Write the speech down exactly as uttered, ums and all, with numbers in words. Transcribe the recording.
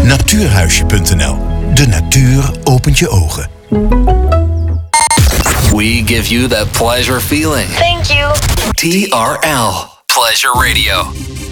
natuurhuisje punt n l. De natuur opent je ogen. We give you that pleasure feeling. Thank you. T R L. Pleasure Radio.